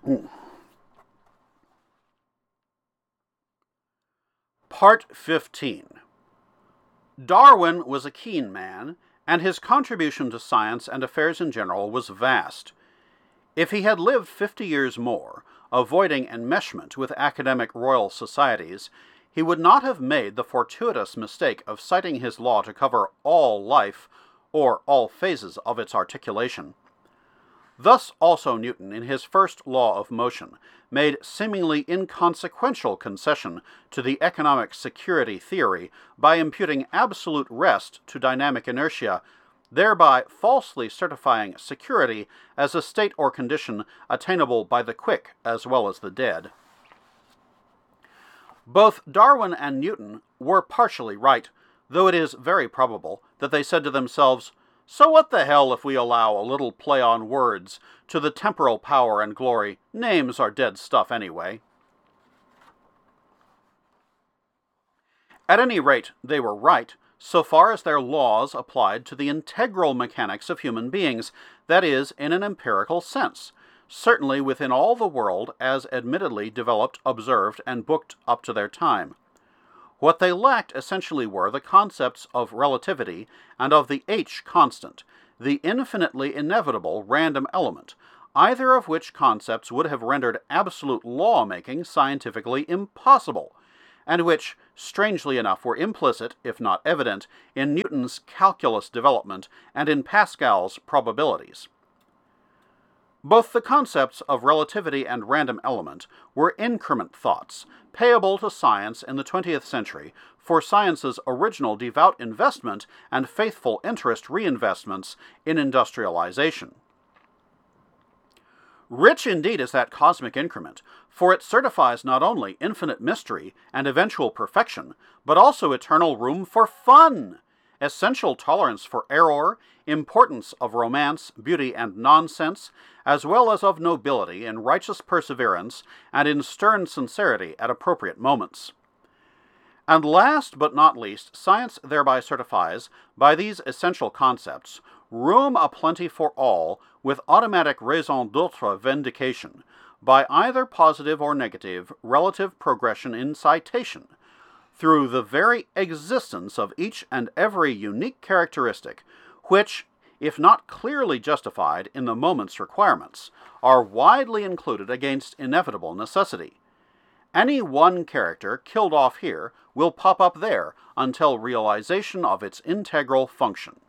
Part 15. Darwin was a keen man, and his contribution to science and affairs in general was vast. If he had lived 50 years more, avoiding enmeshment with academic royal societies, he would not have made the fortuitous mistake of citing his law to cover all life, or all phases of its articulation. Thus also Newton, in his first law of motion, made seemingly inconsequential concession to the economic security theory by imputing absolute rest to dynamic inertia, thereby falsely certifying security as a state or condition attainable by the quick as well as the dead. Both Darwin and Newton were partially right, though it is very probable that they said to themselves, "So what the hell if we allow a little play on words to the temporal power and glory? Names are dead stuff anyway." At any rate, they were right, so far as their laws applied to the integral mechanics of human beings, that is, in an empirical sense, certainly within all the world as admittedly developed, observed, and booked up to their time. What they lacked essentially were the concepts of relativity and of the H constant, the infinitely inevitable random element, either of which concepts would have rendered absolute law-making scientifically impossible, and which, strangely enough, were implicit, if not evident, in Newton's calculus development and in Pascal's probabilities. Both the concepts of relativity and random element were increment thoughts, payable to science in the 20th century for science's original devout investment and faithful interest reinvestments in industrialization. Rich indeed is that cosmic increment, for it certifies not only infinite mystery and eventual perfection, but also eternal room for fun, essential tolerance for error, importance of romance, beauty, and nonsense, as well as of nobility in righteous perseverance and in stern sincerity at appropriate moments. And last but not least, science thereby certifies, by these essential concepts, room aplenty for all, with automatic raison d'etre vindication, by either positive or negative relative progression in citation, through the very existence of each and every unique characteristic, which, if not clearly justified in the moment's requirements, are widely included against inevitable necessity. Any one character killed off here will pop up there until realization of its integral function.